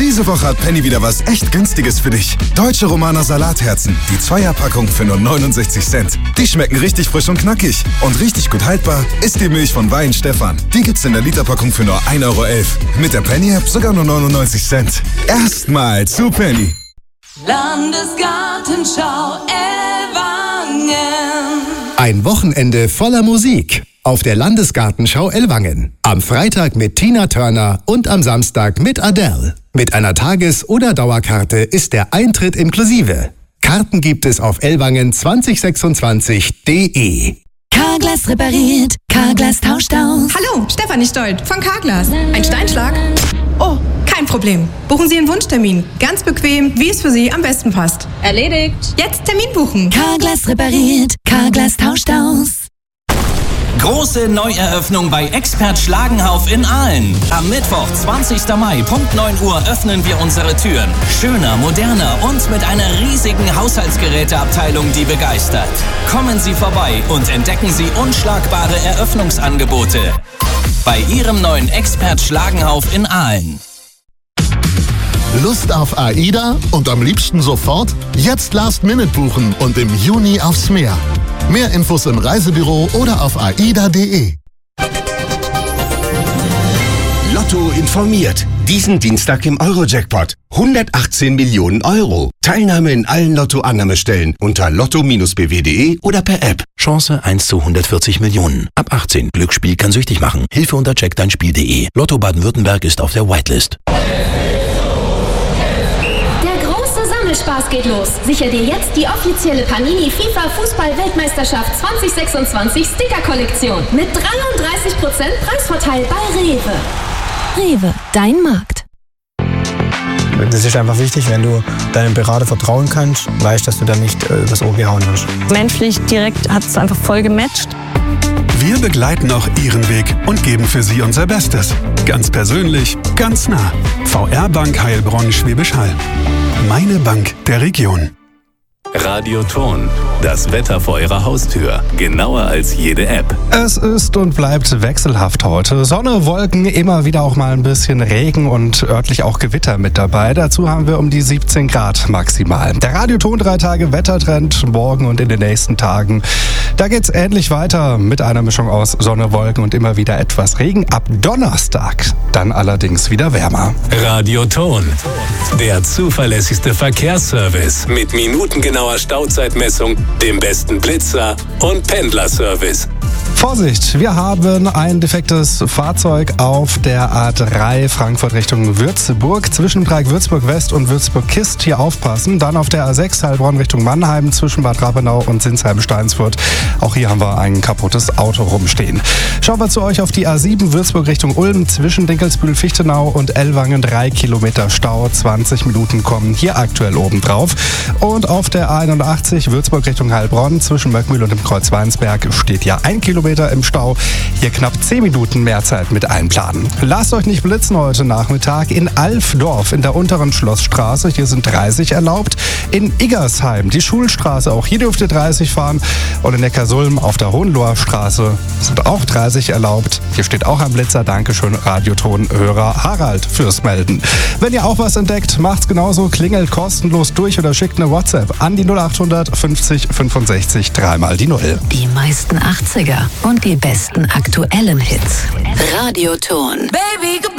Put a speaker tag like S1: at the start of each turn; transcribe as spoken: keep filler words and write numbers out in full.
S1: Diese Woche hat Penny wieder was echt Günstiges für dich. Deutsche Romaner Salatherzen, die Zweierpackung für nur neunundsechzig Cent. Die schmecken richtig frisch und knackig. Und richtig gut haltbar ist die Milch von Weihenstephan. Die gibt's in der Literpackung für nur ein Euro elf. Mit der Penny-App sogar nur neunundneunzig Cent. Erstmal zu Penny.
S2: Landesgartenschau Ellwangen.
S3: Ein Wochenende voller Musik auf der Landesgartenschau Ellwangen. Am Freitag mit Tina Turner und am Samstag mit Adele. Mit einer Tages- oder Dauerkarte ist der Eintritt inklusive. Karten gibt es auf ellwangen zwanzig sechsundzwanzig punkt de.
S2: Carglass repariert, Carglass tauscht aus.
S4: Hallo, Stefanie Stolt von Carglass. Ein Steinschlag? Oh, kein Problem. Buchen Sie einen Wunschtermin. Ganz bequem, wie es für Sie am besten passt.
S5: Erledigt.
S4: Jetzt Termin buchen.
S2: Carglass repariert, Carglass tauscht aus.
S6: Große Neueröffnung bei Expert Schlagenhauf in Aalen. Am Mittwoch, zwanzigsten Mai, Punkt neun Uhr, öffnen wir unsere Türen. Schöner, moderner und mit einer riesigen Haushaltsgeräteabteilung, die begeistert. Kommen Sie vorbei und entdecken Sie unschlagbare Eröffnungsangebote bei Ihrem neuen Expert Schlagenhauf in Aalen.
S7: Lust auf AIDA und am liebsten sofort? Jetzt Last Minute buchen und im Juni aufs Meer. Mehr Infos im Reisebüro oder auf aida punkt de.
S8: Lotto informiert. Diesen Dienstag im Euro-Jackpot. hundertachtzehn Millionen Euro. Teilnahme in allen Lotto-Annahmestellen unter lotto Bindestrich b w punkt de oder per App.
S9: Chance eins zu hundertvierzig Millionen. Ab achtzehn. Glücksspiel kann süchtig machen. Hilfe unter check dein Spiel punkt de. Lotto Baden-Württemberg ist auf der Whitelist.
S10: Spaß geht los. Sicher dir jetzt die offizielle Panini FIFA Fußball-Weltmeisterschaft zwanzig sechsundzwanzig Sticker-Kollektion mit dreiunddreißig Prozent Preisvorteil bei Rewe.
S2: Rewe, dein Markt.
S11: Das ist einfach wichtig, wenn du deinem Berater vertrauen kannst, weißt, dass du dann nicht äh, das Ohr gehauen hast.
S5: Menschlich direkt hat es einfach voll gematcht.
S12: Wir begleiten auch Ihren Weg und geben für Sie unser Bestes. Ganz persönlich, ganz nah. V R Bank Heilbronn Schwäbisch Hall. Meine Bank der Region.
S13: Radioton, das Wetter vor Ihrer Haustür. Genauer als jede App.
S14: Es ist und bleibt wechselhaft heute. Sonne, Wolken, immer wieder auch mal ein bisschen Regen und örtlich auch Gewitter mit dabei. Dazu haben wir um die siebzehn Grad maximal. Der Radioton drei Tage Wettertrend morgen und in den nächsten Tagen. Da geht's ähnlich weiter mit einer Mischung aus Sonne, Wolken und immer wieder etwas Regen. Ab Donnerstag dann allerdings wieder wärmer.
S13: Radioton, der zuverlässigste Verkehrsservice mit minutengenauer Stauzeitmessung, dem besten Blitzer und Pendlerservice.
S14: Vorsicht, wir haben ein defektes Fahrzeug auf der A drei Frankfurt Richtung Würzburg. Zwischen Dreieck Würzburg West und Würzburg Kist hier aufpassen. Dann auf der A sechs Heilbronn Richtung Mannheim zwischen Bad Rappenau und Sinsheim-Steinsfurt. Auch hier haben wir ein kaputtes Auto rumstehen. Schauen wir zu euch auf die A sieben Würzburg Richtung Ulm zwischen Dinkelsbühl-Fichtenau und Ellwangen. Drei Kilometer Stau, zwanzig Minuten kommen hier aktuell oben drauf. Und auf der A einundachtzig Würzburg Richtung Heilbronn zwischen Möckmühl und dem Kreuz Weinsberg steht ja ein Kilometer im Stau. Hier knapp zehn Minuten mehr Zeit mit einplanen. Lasst euch nicht blitzen heute Nachmittag in Alfdorf in der unteren Schlossstraße. Hier sind dreißig erlaubt. In Iggersheim die Schulstraße, auch hier dürft ihr dreißig fahren. Und in Neckarsulm auf der Hohenloher Straße sind auch dreißig erlaubt. Hier steht auch ein Blitzer. Dankeschön, Radioton-Hörer Harald fürs Melden. Wenn ihr auch was entdeckt, macht's genauso. Klingelt kostenlos durch oder schickt eine WhatsApp an die null achthundert fünfzig fünfundsechzig dreimal die Null.
S2: Die meisten achtziger und die besten aktuellen Hits. Radioton. Baby, goodbye.